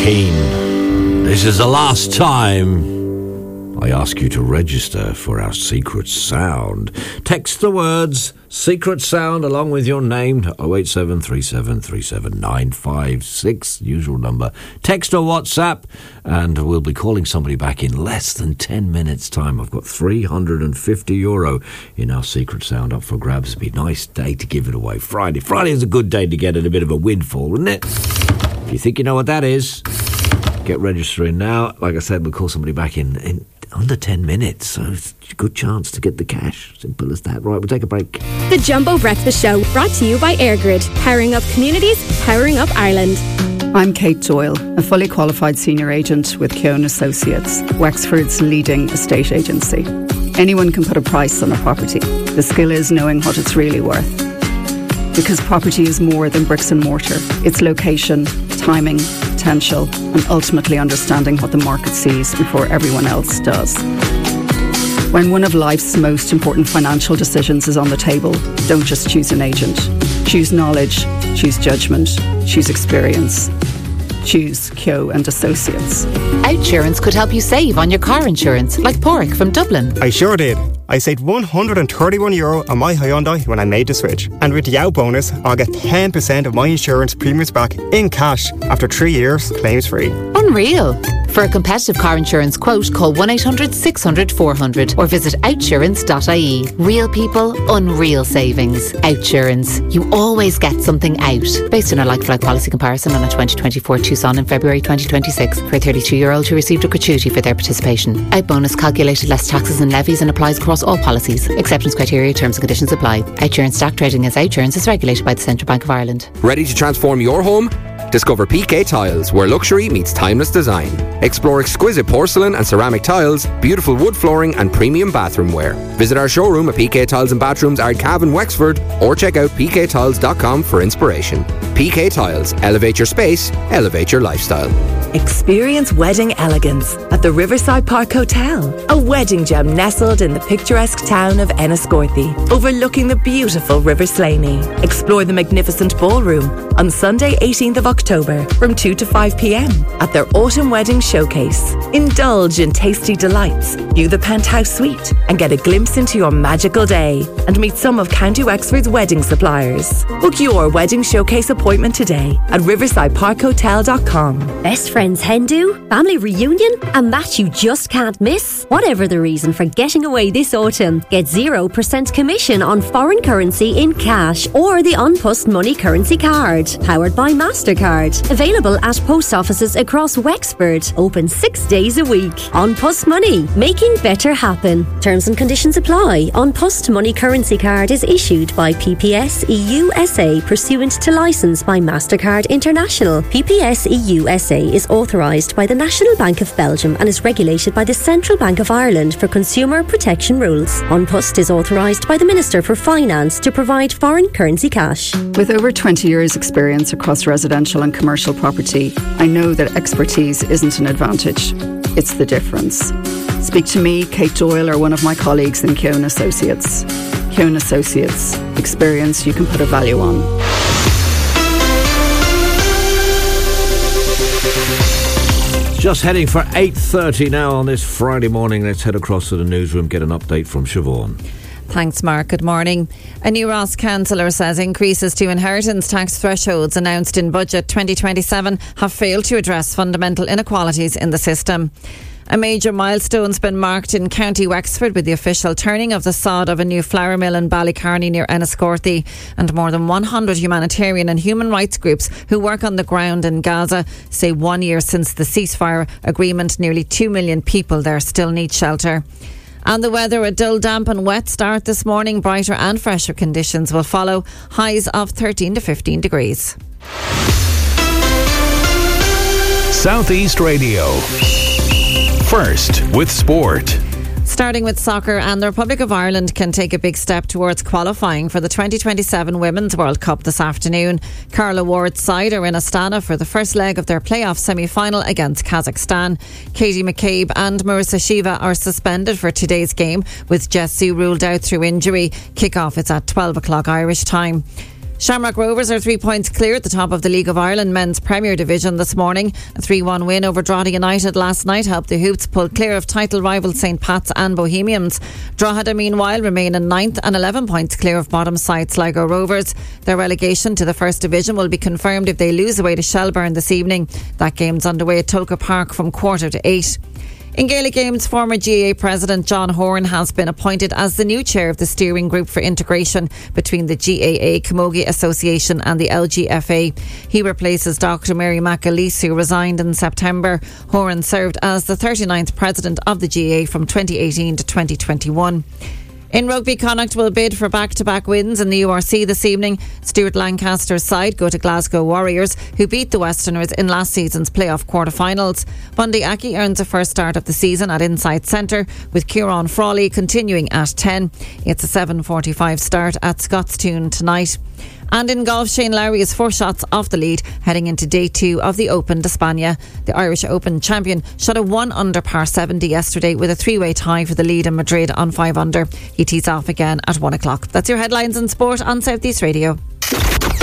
Keane. This is the last time I ask you to register for our Secret Sound. Text the words Secret Sound along with your name to 08737379556, usual number. Text or WhatsApp, and we'll be calling somebody back in less than 10 minutes' time. I've got €350 in our Secret Sound up for grabs. It'd be a nice day to give it away. Friday is a good day to get it, a bit of a windfall, isn't it? If you think you know what that is, get registering now. Like I said, we'll call somebody back in under 10 minutes, so it's a good chance to get the cash. Simple as that. Right, we'll take a break. The Jumbo Breakfast Show, brought to you by AirGrid. Powering up communities, powering up Ireland. I'm Kate Doyle, a fully qualified senior agent with Keown Associates, Wexford's leading estate agency. Anyone can put a price on a property. The skill is knowing what it's really worth. Because property is more than bricks and mortar. It's location, timing, potential, and ultimately understanding what the market sees before everyone else does. When one of life's most important financial decisions is on the table, don't just choose an agent. Choose knowledge, choose judgment, choose experience. Choose Keown and Associates. Outsurance could help you save on your car insurance, like Porrick from Dublin. I sure did. I saved €131 on my Hyundai when I made the switch. And with the out bonus, I'll get 10% of my insurance premiums back in cash after 3 years, claims free. Unreal. For a competitive car insurance quote, call 1-800-600-400 or visit outsurance.ie. Real people, unreal savings. Outsurance. You always get something out. Based on a like-for-like policy comparison on a 2024 Tucson in February 2026 for a 32-year-old who received a gratuity for their participation. Out bonus calculated less taxes and levies and applies across all policies. Acceptance criteria, terms and conditions apply. Outsurance stock trading as Outsurance is regulated by the Central Bank of Ireland. Ready to transform your home? Discover PK Tiles, where luxury meets timeless design. Explore exquisite porcelain and ceramic tiles, beautiful wood flooring and premium bathroom wear. Visit our showroom at PK Tiles and Bathrooms, Ardcavan, Wexford, or check out pktiles.com for inspiration. PK Tiles. Elevate your space, elevate your lifestyle. Experience wedding elegance at the Riverside Park Hotel, a wedding gem nestled in the picturesque town of Enniscorthy, overlooking the beautiful River Slaney. Explore the magnificent ballroom on Sunday 18th of October from 2 to 5 p.m. at their Autumn Wedding Showcase. Indulge in tasty delights, view the penthouse suite and get a glimpse into your magical day and meet some of County Wexford's wedding suppliers. Book your wedding showcase appointment today at riversideparkhotel.com. Best friends hen do, family reunion, and that you just can't miss? Whatever the reason for getting away this autumn, get 0% commission on foreign currency in cash or the An Post Money currency card, powered by MasterCard. Available at post offices across Wexford, open 6 days a week. An Post Money, making better happen. Terms and conditions apply. An Post Money currency card is issued by PPS EU SA pursuant to licence by MasterCard International. PPS EU SA is authorised by the National Bank of Belgium and is regulated by the Central Bank of Ireland for consumer protection rules. An Post is authorised by the Minister for Finance to provide foreign currency cash. With over 20 years' experience across residential and commercial property, I know that expertise isn't an advantage. It's the difference. Speak to me, Kate Doyle, or one of my colleagues in Keown Associates. Keown Associates. Experience you can put a value on. Just heading for 8:30 now on this Friday morning. Let's head across to the newsroom, get an update from Siobhan. Thanks, Mark. Good morning. A new Ross councillor says increases to inheritance tax thresholds announced in Budget 2027 have failed to address fundamental inequalities in the system. A major milestone's been marked in County Wexford with the official turning of the sod of a new flour mill in Ballycarney near Enniscorthy, and more than 100 humanitarian and human rights groups who work on the ground in Gaza say 1 year since the ceasefire agreement, nearly 2 million people there still need shelter. And the weather, a dull, damp and wet start this morning. Brighter and fresher conditions will follow. Highs of 13 to 15 degrees. South East Radio. First with sport. Starting with soccer, and the Republic of Ireland can take a big step towards qualifying for the 2027 Women's World Cup this afternoon. Carla Ward's side are in Astana for the first leg of their playoff semi-final against Kazakhstan. Katie McCabe and Marissa Shiva are suspended for today's game, with Jess Sue ruled out through injury. Kick-off is at 12 o'clock Irish time. Shamrock Rovers are 3 points clear at the top of the League of Ireland Men's Premier Division this morning. A 3-1 win over Drogheda United last night helped the Hoops pull clear of title rivals St Pat's and Bohemians. Drogheda meanwhile remain in 9th and 11 points clear of bottom side Sligo Rovers. Their relegation to the First Division will be confirmed if they lose away to Shelbourne this evening. That game's underway at Tulka Park from 7:15. In Gaelic Games, former GAA President John Horan has been appointed as the new chair of the steering group for integration between the GAA, Camogie Association and the LGFA. He replaces Dr Mary McAleese, who resigned in September. Horan served as the 39th president of the GAA from 2018 to 2021. In rugby, Connacht will bid for back-to-back wins in the URC this evening. Stuart Lancaster's side go to Glasgow Warriors, who beat the Westerners in last season's playoff quarter-finals. Bundy Aki earns a first start of the season at inside centre, with Kieran Frawley continuing at 10. It's a 7:45 start at Scottstown tonight. And in golf, Shane Lowry is 4 shots off the lead heading into day 2 of the Open d'Espagne. The Irish Open champion shot a 1 under par 70 yesterday with a 3-way tie for the lead in Madrid on 5 under. He tees off again at 1 o'clock. That's your headlines in sport on South East Radio.